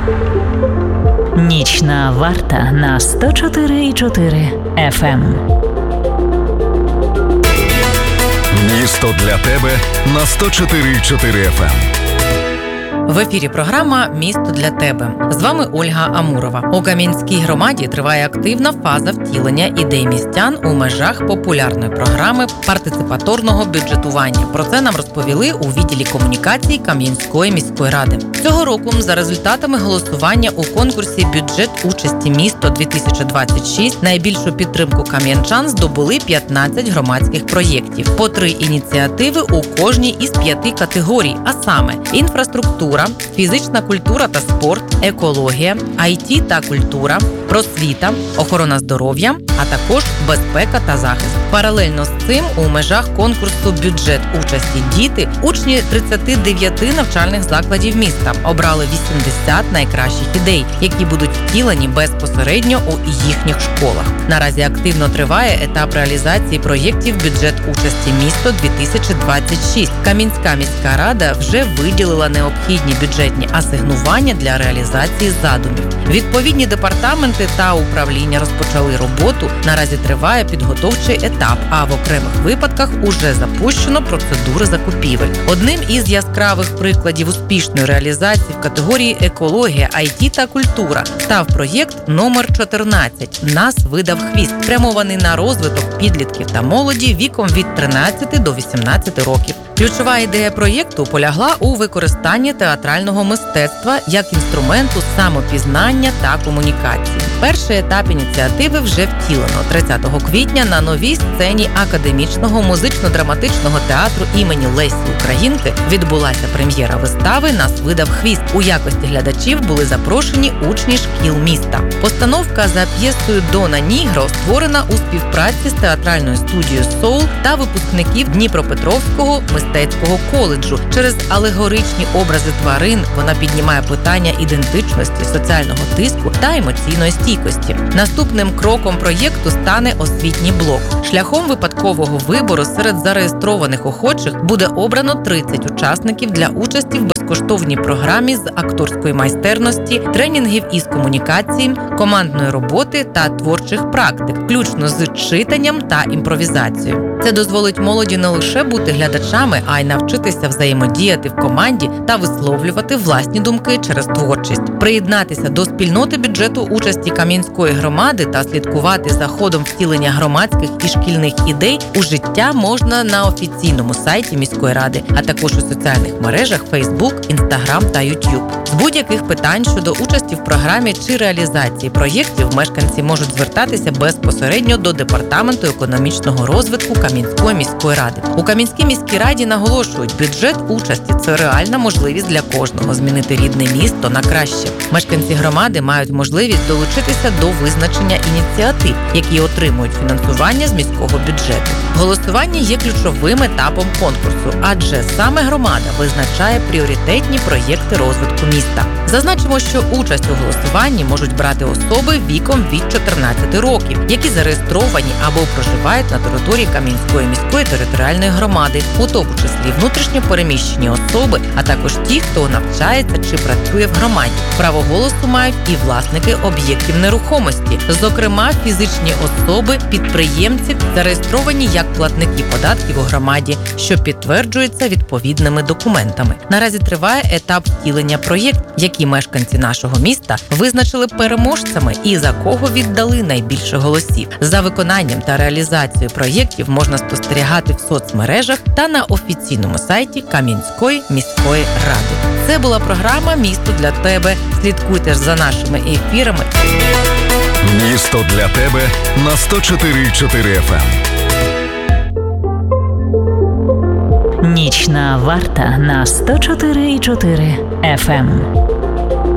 Нічна варта на 104,4 FM. Місто для тебе на 104,4 FM. В ефірі програма «Місто для тебе». З вами Ольга Амурова. У Кам'янській громаді триває активна фаза втілення ідей містян у межах популярної програми партиципаторного бюджетування. Про це нам розповіли у відділі комунікацій Кам'янської міської ради. Цього року за результатами голосування у конкурсі «Бюджет участі місто-2026» найбільшу підтримку кам'янчан здобули 15 громадських проєктів. По 3 ініціативи у кожній із 5 категорій, а саме інфраструктура, фізична культура та спорт, екологія, IT та культура, просвіта, охорона здоров'я, а також безпека та захист. Паралельно з цим у межах конкурсу «Бюджет участі діти» учні 39 навчальних закладів міста обрали 80 найкращих ідей, які будуть втілені безпосередньо у їхніх школах. Наразі активно триває етап реалізації проєктів «Бюджет участі місто-2026». Кам'янська міська рада вже виділила необхідні бюджетні асигнування для реалізації задумів. Відповідні департаменти та управління розпочали роботу. Наразі триває підготовчий етап, а в окремих випадках уже запущено процедури закупівель. Одним із яскравих прикладів успішної реалізації в категорії екологія, IT та культура став проєкт номер 14 «Нас видав хвіст», спрямований на розвиток підлітків та молоді віком від 13 до 18 років. Ключова ідея проєкту полягла у використанні театрального мистецтва як інструменту самопізнання та комунікації. Перший етап ініціативи вже втілено. 30 квітня на новій сцені Академічного музично-драматичного театру імені Лесі Українки відбулася прем'єра вистави «Нас видав хвіст». У якості глядачів були запрошені учні шкіл міста. Постановка за п'єсою «Дона Нігро» створена у співпраці з театральною студією «Соул» та випускників Дніпропетровського мистецького коледжу. Через алегоричні образи тварин вона піднімає питання ідентичності, соціального тиску та емоційної стійкості. Наступним кроком проєкту стане освітній блок. Шляхом випадкового вибору серед зареєстрованих охочих буде обрано 30 учасників для участі в безкоштовній програмі з акторської майстерності, тренінгів із комунікації, командної роботи та творчих практик, включно з читанням та імпровізацією. Це дозволить молоді не лише бути глядачами, а й навчитися взаємодіяти в команді та висловлювати власні думки через творчість. Приєднатися до спільноти бюджету участі Кам'янської громади та слідкувати за ходом втілення громадських і шкільних ідей у життя можна на офіційному сайті міської ради, а також у соціальних мережах Facebook, Instagram та YouTube. З будь-яких питань щодо участі в програмі чи реалізації проєктів мешканці можуть звертатися безпосередньо до Департаменту економічного розвитку Кам'янської міської ради. У Кам'янській міській раді наголошують, бюджет участі – це реальна можливість для кожного змінити рідне місто на краще. Мешканці громади мають можливість долучитися до визначення ініціатив, які отримують фінансування з міського бюджету. Голосування є ключовим етапом конкурсу, адже саме громада визначає пріоритетні проєкти розвитку міста. Зазначимо, що участь у голосуванні можуть брати особи віком від 14 років, які зареєстровані або проживають на території Кам'янської міської територіальної громади, у тому числі внутрішньо переміщені особи, а також ті, хто навчається чи працює в громаді. Право голосу мають і власники об'єктів нерухомості, зокрема фізичні особи, підприємці, зареєстровані як платники податків у громаді, що підтверджується відповідними документами. Наразі триває етап втілення проєктів, які мешканці нашого міста визначили переможцями і за кого віддали найбільше голосів. За виконанням та реалізацією проєктів можна спостерігати в соцмережах та на офіційному сайті Кам'янської міської ради. Це була програма «Місто для тебе». Слідкуйте за нашими ефірами. Місто для тебе на 104,4 FM. Нічна варта на 104,4 FM.